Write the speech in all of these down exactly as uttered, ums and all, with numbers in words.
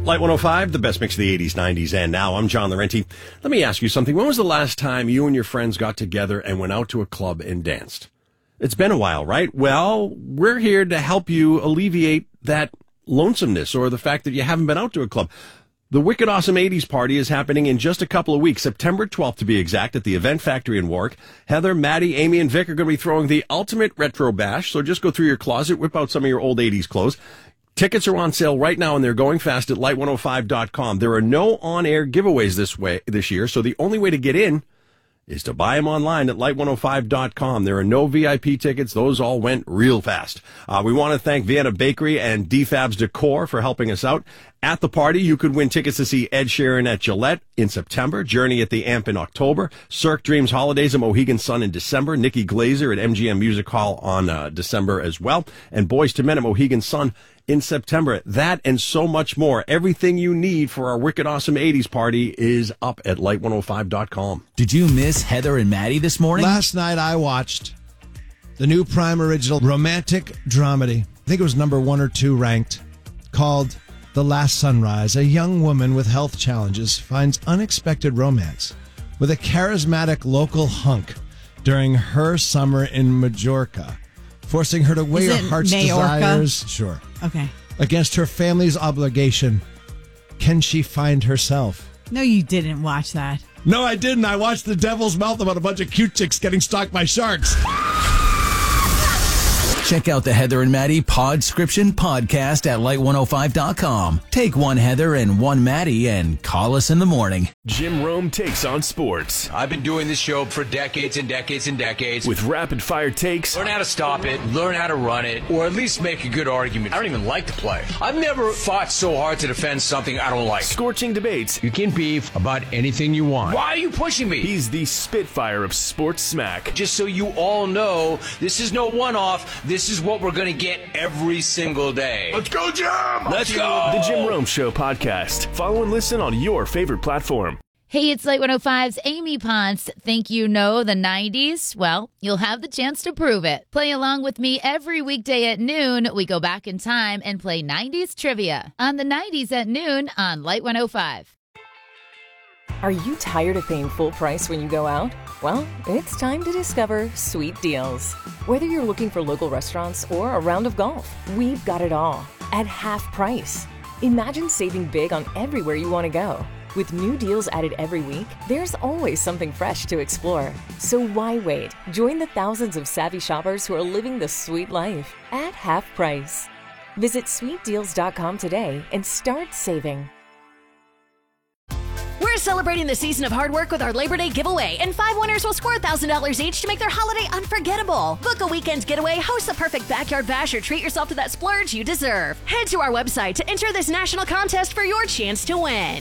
Light one oh five, the best mix of the eighties, nineties, and now. I'm John Laurenti. Let me ask you something. When was the last time you and your friends got together and went out to a club and danced? It's been a while, right? Well, we're here to help you alleviate that lonesomeness or the fact that you haven't been out to a club. The Wicked Awesome eighties Party is happening in just a couple of weeks, September twelfth to be exact, at the Event Factory in Warwick. Heather, Maddie, Amy, and Vic are going to be throwing the ultimate retro bash, so just go through your closet, whip out some of your old eighties clothes. Tickets are on sale right now, and they're going fast at light one oh five dot com. There are no on-air giveaways this way this year, so the only way to get in is to buy them online at light one oh five dot com. There are no V I P tickets. Those all went real fast. Uh, we want to thank Vienna Bakery and D Fabs Decor for helping us out. At the party, you could win tickets to see Ed Sheeran at Gillette in September, Journey at the Amp in October, Cirque Dreams Holidays at Mohegan Sun in December, Nikki Glazer at M G M Music Hall on uh, December as well, and Boys to Men at Mohegan Sun in September. That and so much more. Everything you need for our Wicked Awesome eighties Party is up at light one oh five dot com. Did you miss Heather and Maddie this morning? Last night I watched the new Prime Original romantic dramedy. I think it was number one or two ranked, called The Last Sunrise. A young woman with health challenges finds unexpected romance with a charismatic local hunk during her summer in Majorca, forcing her to weigh her heart's Majorca? desires. Sure. Okay. Against her family's obligation. Can she find herself? No, you didn't watch that. No, I didn't. I watched The Devil's Mouth about a bunch of cute chicks getting stalked by sharks. Check out the Heather and Maddie Podscription podcast at light one oh five dot com. Take one Heather and one Maddie and call us in the morning. Jim Rome takes on sports. I've been doing this show for decades and decades and decades. With rapid-fire takes. Learn how to stop it, learn how to run it, or at least make a good argument. I don't even like to play. I've never fought so hard to defend something I don't like. Scorching debates. You can beef about anything you want. Why are you pushing me? He's the Spitfire of sports smack. Just so you all know, this is no one-off. This is what we're going to get every single day. Let's go, Jim! Let's go! The Jim Rome Show podcast. Follow and listen on your favorite platform. Hey, it's Light one oh five's Amy Ponce. Think you know the nineties? Well, you'll have the chance to prove it. Play along with me every weekday at noon. We go back in time and play nineties trivia on the nineties at noon on Light one oh five. Are you tired of paying full price when you go out? Well, it's time to discover Sweet Deals. Whether you're looking for local restaurants or a round of golf, we've got it all at half price. Imagine saving big on everywhere you want to go. With new deals added every week, there's always something fresh to explore. So why wait? Join the thousands of savvy shoppers who are living the sweet life at half price. Visit sweet deals dot com today and start saving. We're celebrating the season of hard work with our Labor Day giveaway, and five winners will score one thousand dollars each to make their holiday unforgettable. Book a weekend getaway, host the perfect backyard bash, or treat yourself to that splurge you deserve. Head to our website to enter this national contest for your chance to win.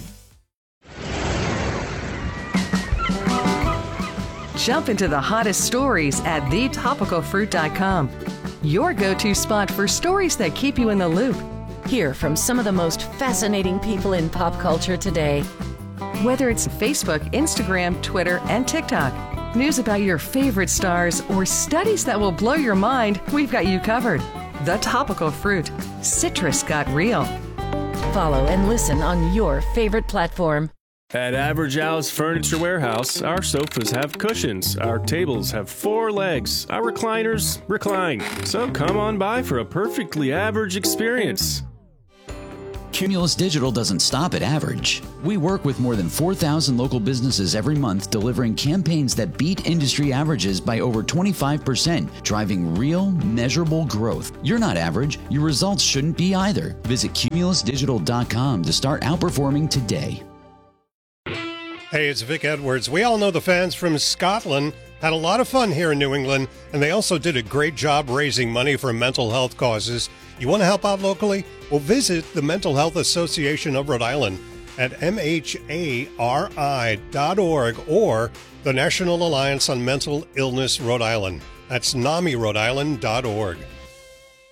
Jump into the hottest stories at the topical fruit dot com. Your go-to spot for stories that keep you in the loop. Hear from some of the most fascinating people in pop culture today. Whether it's Facebook, Instagram, Twitter, and TikTok, news about your favorite stars, or studies that will blow your mind, we've got you covered. The Topical Fruit. Citrus got real. Follow and listen on your favorite platform. At Average Al's Furniture Warehouse, our sofas have cushions, our tables have four legs, our recliners recline. So come on by for a perfectly average experience. Cumulus Digital doesn't stop at average. We work with more than four thousand local businesses every month, delivering campaigns that beat industry averages by over twenty-five percent, driving real, measurable growth. You're not average. Your results shouldn't be either. Visit cumulus digital dot com to start outperforming today. Hey, it's Vic Edwards. We all know the fans from Scotland had a lot of fun here in New England, and they also did a great job raising money for mental health causes. You want to help out locally? Well, visit the Mental Health Association of Rhode Island at M H A R I dot org or the National Alliance on Mental Illness Rhode Island. That's N A M I Rhode Island dot org.